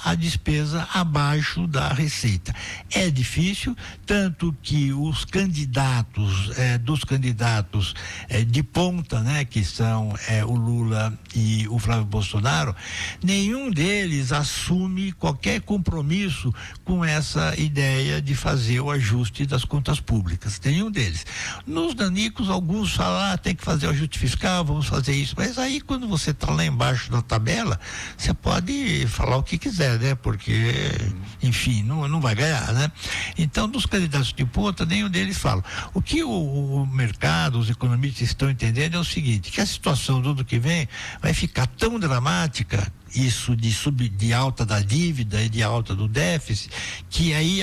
a despesa abaixo da receita. É difícil, tanto que os candidatos, dos candidatos de ponta, né, que são o Lula e o Flávio Bolsonaro, nenhum deles assume qualquer compromisso com essa ideia de fazer o ajuste das contas públicas. Nenhum deles. Nos nanicos, alguns falam, tem que fazer o ajuste fiscal, vamos fazer isso, mas aí quando você está lá embaixo da tabela, você pode falar o que quiser, né? Porque, enfim, não vai ganhar, né? Então, dos candidatos de ponta, nenhum deles fala. O que o mercado, os economistas estão entendendo é o seguinte, que a situação do ano que vem vai ficar tão dramática, isso de alta da dívida e de alta do déficit, que aí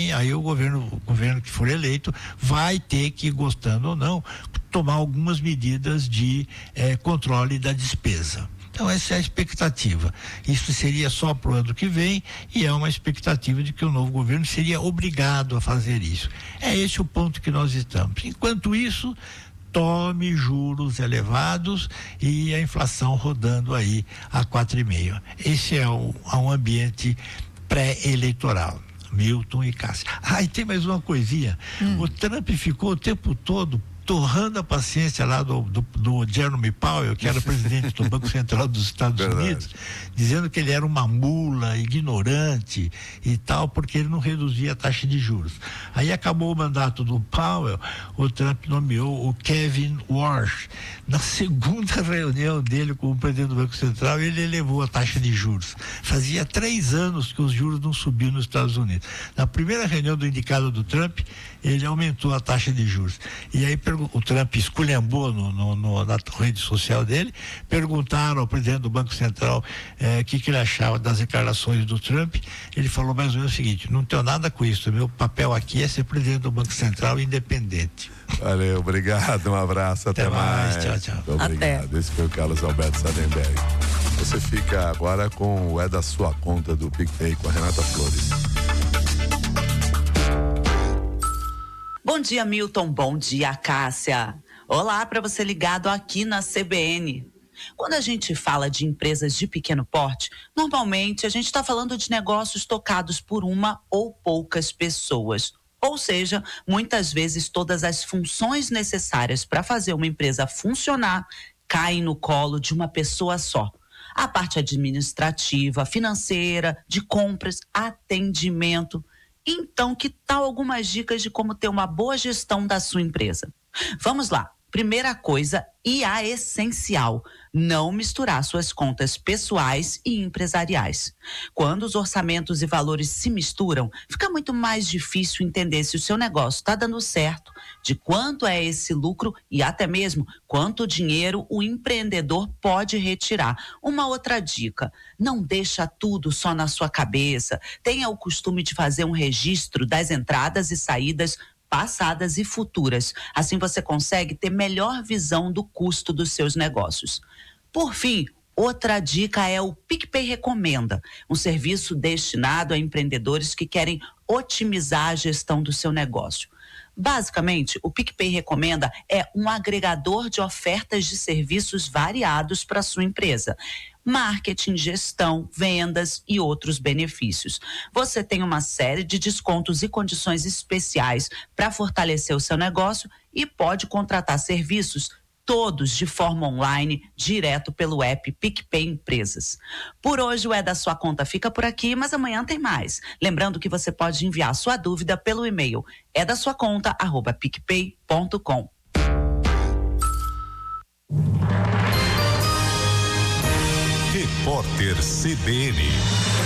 o governo que for eleito vai ter que, gostando ou não, tomar algumas medidas de controle da despesa. Então essa é a expectativa. Isso seria só para o ano que vem e é uma expectativa de que o novo governo seria obrigado a fazer isso. É esse o ponto que nós estamos. Enquanto isso, tome juros elevados e a inflação rodando aí a 4,5%. Esse é um ambiente pré-eleitoral. Milton e Cássia. E tem mais uma coisinha. O Trump ficou o tempo todo torrando a paciência lá do Jerome Powell, que era presidente do Banco Central dos Estados Unidos, dizendo que ele era uma mula, ignorante e tal, porque ele não reduzia a taxa de juros. Aí acabou o mandato do Powell, o Trump nomeou o Kevin Warsh. Na segunda reunião dele com o presidente do Banco Central, ele elevou a taxa de juros. Fazia 3 anos que os juros não subiam nos Estados Unidos. Na primeira reunião do indicado do Trump, ele aumentou a taxa de juros. E aí o Trump esculhambou na rede social dele, perguntaram ao presidente do Banco Central o que ele achava das declarações do Trump. Ele falou mais ou menos o seguinte: não tenho nada com isso, meu papel aqui é ser presidente do Banco Central independente. Valeu, obrigado, um abraço, até mais. Tchau. Obrigado. Até. Esse foi o Carlos Alberto Sadenberg. Você fica agora com o da sua conta do PicPay com a Renata Flores. Bom dia, Milton. Bom dia, Cássia. Olá para você ligado aqui na CBN. Quando a gente fala de empresas de pequeno porte, normalmente a gente está falando de negócios tocados por uma ou poucas pessoas. Ou seja, muitas vezes todas as funções necessárias para fazer uma empresa funcionar caem no colo de uma pessoa só. A parte administrativa, financeira, de compras, atendimento. Então, que tal algumas dicas de como ter uma boa gestão da sua empresa? Vamos lá. Primeira coisa e a essencial, não misturar suas contas pessoais e empresariais. Quando os orçamentos e valores se misturam, fica muito mais difícil entender se o seu negócio está dando certo, de quanto é esse lucro e até mesmo quanto dinheiro o empreendedor pode retirar. Uma outra dica, não deixa tudo só na sua cabeça. Tenha o costume de fazer um registro das entradas e saídas passadas e futuras. Assim você consegue ter melhor visão do custo dos seus negócios. Por fim, outra dica é o PicPay Recomenda, um serviço destinado a empreendedores que querem otimizar a gestão do seu negócio. Basicamente, o PicPay Recomenda é um agregador de ofertas de serviços variados para a sua empresa. Marketing, gestão, vendas e outros benefícios. Você tem uma série de descontos e condições especiais para fortalecer o seu negócio e pode contratar serviços todos de forma online, direto pelo app PicPay Empresas. Por hoje o da sua conta fica por aqui, mas amanhã tem mais. Lembrando que você pode enviar sua dúvida pelo e-mail edasuaconta@picpay.com. Repórter CBN.